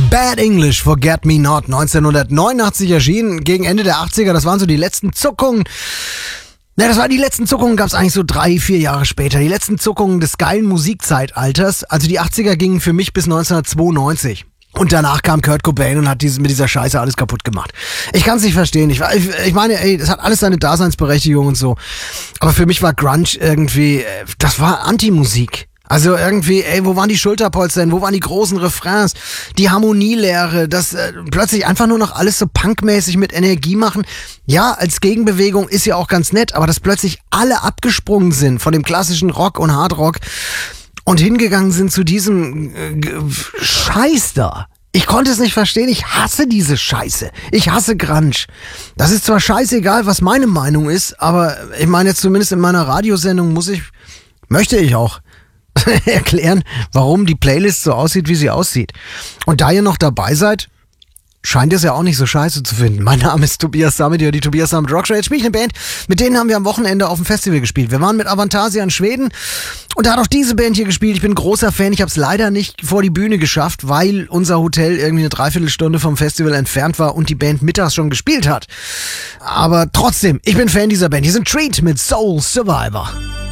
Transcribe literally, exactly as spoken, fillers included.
Bad English, Forget Me Not, neunzehnhundertneunundachtzig erschienen, gegen Ende der achtziger, das waren so die letzten Zuckungen. Ja, das waren die letzten Zuckungen, gab es eigentlich so drei, vier Jahre später. Die letzten Zuckungen des geilen Musikzeitalters. Also die achtziger gingen für mich bis neunzehnhundertzweiundneunzig. Und danach kam Kurt Cobain und hat dieses, mit dieser Scheiße alles kaputt gemacht. Ich kann es nicht verstehen. Ich, ich, ich meine, ey, das hat alles seine Daseinsberechtigung und so. Aber für mich war Grunge irgendwie, das war Anti-Musik. Also irgendwie, ey, wo waren die Schulterpolster denn? Wo waren die großen Refrains? Die Harmonielehre, das äh, plötzlich einfach nur noch alles so punkmäßig mit Energie machen. Ja, als Gegenbewegung ist ja auch ganz nett, aber dass plötzlich alle abgesprungen sind von dem klassischen Rock und Hardrock und hingegangen sind zu diesem äh, Scheiß da. Ich konnte es nicht verstehen, ich hasse diese Scheiße. Ich hasse Grunge. Das ist zwar scheißegal, was meine Meinung ist, aber ich meine jetzt zumindest in meiner Radiosendung muss ich, möchte ich auch erklären, warum die Playlist so aussieht, wie sie aussieht. Und da ihr noch dabei seid, scheint es ja auch nicht so scheiße zu finden. Mein Name ist Tobias Sammet, die Tobias Sammet Rockshow. Jetzt spiele ich eine Band, mit denen haben wir am Wochenende auf dem Festival gespielt. Wir waren mit Avantasia in Schweden und da hat auch diese Band hier gespielt. Ich bin ein großer Fan. Ich habe es leider nicht vor die Bühne geschafft, weil unser Hotel irgendwie eine Dreiviertelstunde vom Festival entfernt war und die Band mittags schon gespielt hat. Aber trotzdem, ich bin Fan dieser Band. Hier sind Treat mit Soul Survivor.